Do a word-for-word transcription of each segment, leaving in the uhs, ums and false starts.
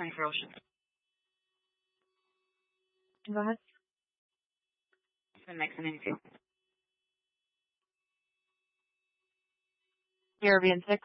twenty-four Ocean. Go ahead. The next ninety-two. Caribbean six.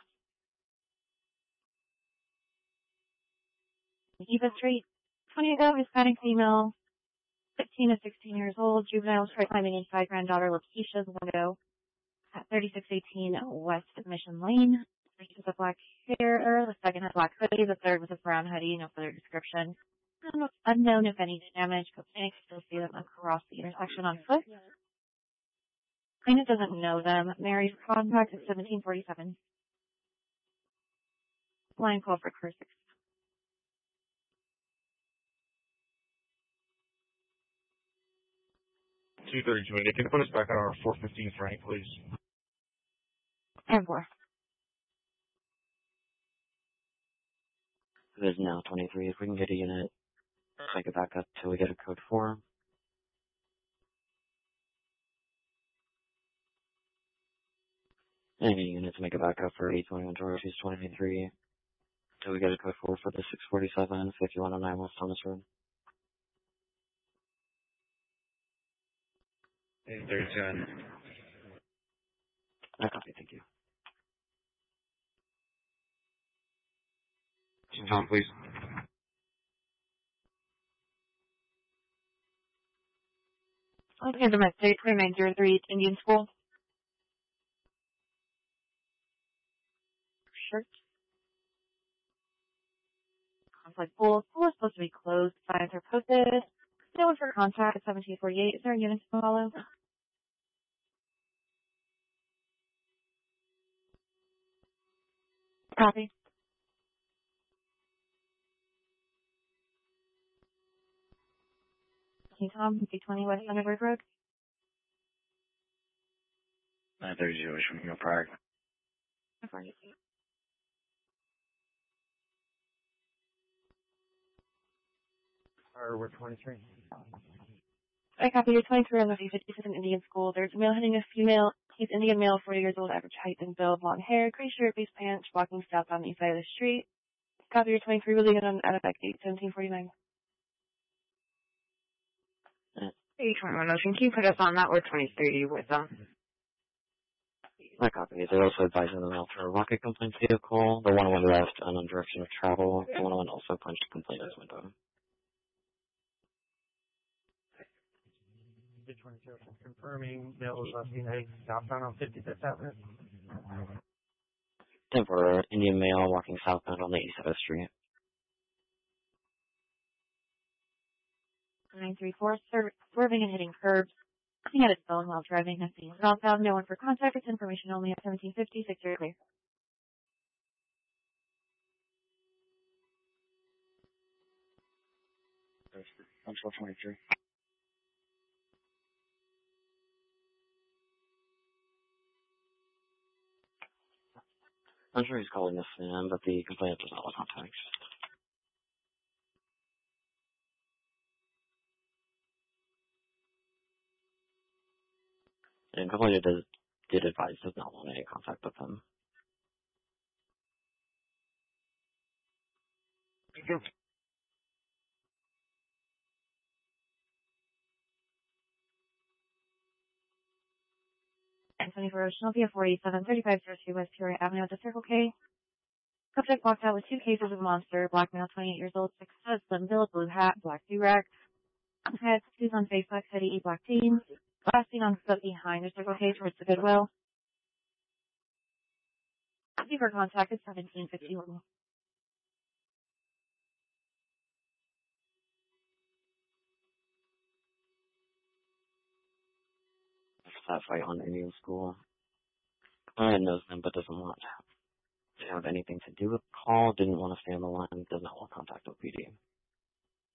Eva Street. twenty ago, Hispanic female, fifteen to sixteen years old, juvenile, tried climbing inside granddaughter Lakeisha's window at thirty-six eighteen West Mission Lane. First was a black hair, the second had black hoodie, the third was a brown hoodie, no further description. Unknown if any damage, but I still see them across the intersection on foot. Plaintiff doesn't know them. Mary's contact is seventeen forty-seven. Line call for Curse six. two thirty-two, and can you put us back on our four fifteen Frank, please? And four. It is now twenty-three. If we can get a unit, take it back up till we get a code four. Any unit to make it back up for eight twenty-one Dorothy's twenty-three. Till we get a code four for the six forty-seven, fifty-one oh nine West Thomas Road. eight thirty-seven. I copy, thank you. John, please. Okay, domestic, twenty-nine oh three Indian School. Shirt. Conflict pool. Pool is supposed to be closed. Signs are posted. No one for contact at seventeen forty-eight. Is there a unit to follow? Copy. King Tom, fifty twenty West Thunderbird Road. nine thirty from Hill Park. We're twenty-three. I copy. You're twenty-three on the fifty-seven Indian School. There's a male hitting a female. He's Indian male, forty years old, average height and build, long hair, gray shirt, base pants, walking south on the east side of the street. Copy. You're twenty-three, really on out of back date, seventeen forty-nine. eight twenty-one Ocean. Can you put us on that? We're twenty-three with them. I copy. They're also advising them out for a rocket complaint vehicle. The one on the left on direction of travel. The one on also punched complainant's window. twenty-two, confirming male was last seen heading southbound on fifty-fifth Avenue. Temporary Indian male walking southbound on the east side of the street. nine three four, swerving and hitting curbs. Looking at his phone while driving. That's being southbound. No one for contact. It's information only at seventeen fifty, six zero clear. I'm still twenty-three. I'm sure he's calling this in, but the complainant does not want contact. And complainant did, did advise does not want any contact with him. Thank you. And twenty-four Ocean, Via four eighty-seven, thirty-five oh two West Peoria Avenue at the Circle K. Subject walked out with two cases of monster. Black male, twenty-eight years old, six foot, slim build, blue hat, black do-rag. Had tattoos on Facebook, said he eat black jeans. Last seen on foot behind the Circle K towards the Goodwill. Fever contact is seventeen fifty-one. That fight on Indian School. Client knows them but doesn't want to have anything to do with the call, didn't want to stay on the line, does not want contact with P D.